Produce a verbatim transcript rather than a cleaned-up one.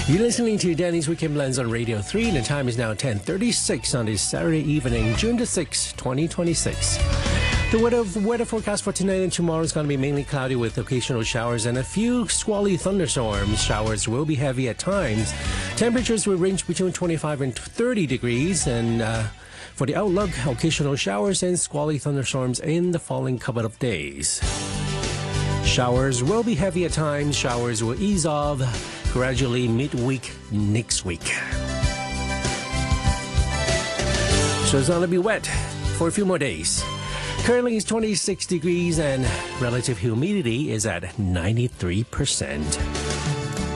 You're listening to Danny's Weekend Blends on Radio three, and the time is now ten thirty-six on this Saturday evening, June the sixth, twenty twenty-six. The weather, weather forecast for tonight and tomorrow is going to be mainly cloudy with occasional showers and a few squally thunderstorms. Showers will be heavy at times. Temperatures will range between twenty-five and thirty degrees, and uh, for the outlook, occasional showers and squally thunderstorms in the following couple of days. Showers will be heavy at times. Showers will ease off gradually midweek next week. So it's going to be wet for a few more days. Currently it's twenty-six degrees and relative humidity is at ninety-three percent.